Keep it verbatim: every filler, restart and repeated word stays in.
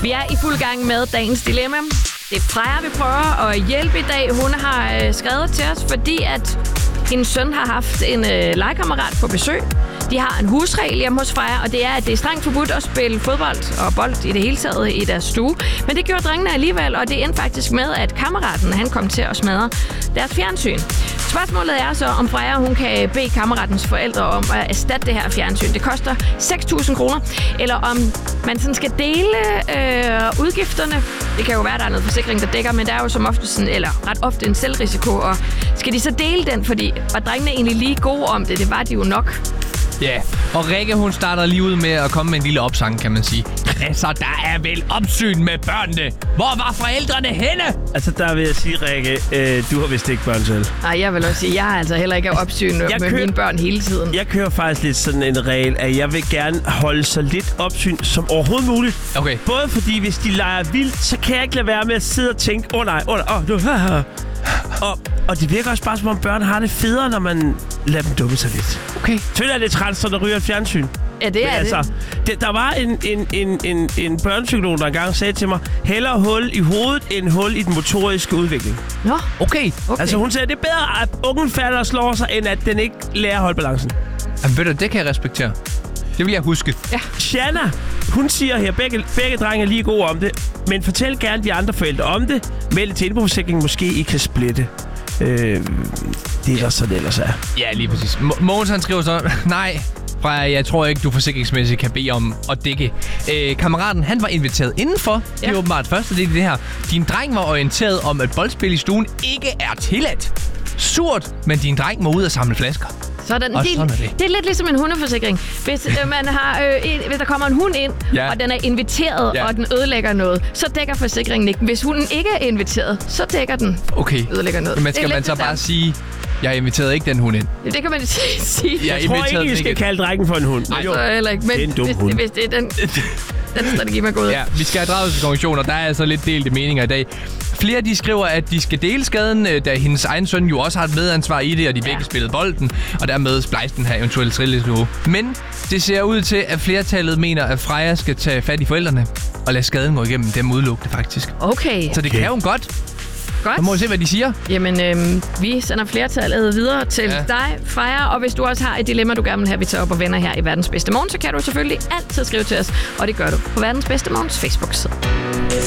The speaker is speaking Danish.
Vi er i fuld gang med dagens dilemma. Det er Freja, vi prøver at hjælpe i dag. Hun har øh, skrevet til os, fordi at hendes søn har haft en øh, legekammerat på besøg. De har en husregel hjemme hos Freja, og det er, at det er strengt forbudt at spille fodbold og bold i det hele taget i deres stue. Men det gjorde drengene alligevel, og det endte faktisk med, at kammeraten han kom til at smadre deres fjernsyn. Spørgsmålet er så, om Freja hun kan bede kammeratens forældre om at erstatte det her fjernsyn. Det koster seks tusind kroner, eller om man sådan skal dele øh, udgifterne. Det kan jo være, der er noget forsikring, der dækker, men der er jo som ofte sådan, eller ret ofte en selvrisiko. Og skal de så dele den, fordi var drengene egentlig lige gode om det? Det var de jo nok. Ja, yeah. Og Rikke, hun starter lige ud med at komme med en lille opsang, kan man sige. Altså, der er vel opsyn med børnene. Hvor var forældrene henne? Altså, der vil jeg sige, Rikke, øh, du har vist ikke børn selv. Nej, jeg vil også sige, jeg har altså heller ikke opsyn med kører, mine børn hele tiden. Jeg kører faktisk lidt sådan en regel, at jeg vil gerne holde så lidt opsyn som overhovedet muligt. Okay. Både fordi, hvis de leger vildt, så kan jeg ikke lade være med at sidde og tænke, åh oh, nej, åh oh, nu, haha. Og, og det virker også bare, som om børn har det federe, når man lader dem dumme sig lidt. Okay. Selvfølgelig er det træls, når der ryger et fjernsyn. Ja, det er Men, altså, det. det. Der var en, en, en, en, en børnepsykolog, der engang sagde til mig, hellere hul i hovedet, end hul i den motoriske udvikling. Nå, okay. okay. Altså hun sagde, det er bedre, at ungen falder og slår sig, end at den ikke lærer at holde balancen. Jamen ved du, det kan jeg respektere. Det vil jeg huske. Ja. Shanna, hun siger her, begge, begge drenge er lige gode om det, men fortæl gerne de andre forældre om det. Meld til indboforsikringen, måske I kan splitte. Øh, det er der sådan ellers er. Ja, lige præcis. M- Mogens han skriver så, nej, Freja, jeg tror ikke, du forsikringsmæssigt kan bede om at dække. Øh, kammeraten, han var inviteret indenfor. Ja. Det er åbenbart første del af det her. Din dreng var orienteret om, at boldspil i stuen ikke er tilladt. Surt, men din dreng må ud og samle flasker. Sådan. Og Det, sådan er det. det er lidt ligesom en hundeforsikring. Hvis, øh, man har, øh, en, hvis der kommer en hund ind, ja. og den er inviteret, ja. og den ødelægger noget, så dækker forsikringen ikke. Hvis hunden ikke er inviteret, så dækker den okay. ødelægger noget. Men skal man så bare sige, jeg inviterede ikke den hund ind? Det kan man sige. Jeg, jeg tror ikke, I skal kalde drengen for en hund. Nej, så heller ikke. Men det er en dum hvis, hund. hvis det er den, den strategi, man går ud. Ja, vi skal have draget til konklusioner. Der er altså lidt delte meninger i dag. Flere de skriver, at de skal dele skaden, da hendes egen søn jo også har et medansvar i det, og de begge ja. spillede bolden, og dermed splejste den her eventuelle trillesluge. Men det ser ud til, at flertallet mener, at Freja skal tage fat i forældrene og lade skaden gå igennem dem udelukkende faktisk. Okay. Så det kan hun godt. Godt. Så må vi se, hvad de siger. Jamen, øhm, vi sender flertallet videre til ja. dig, Freja. Og hvis du også har et dilemma, du gerne vil have, vi tager op og vender her i Verdens Bedste Morgen, så kan du selvfølgelig altid skrive til os. Og det gør du på Verdens Bedste Morgens Facebook-side.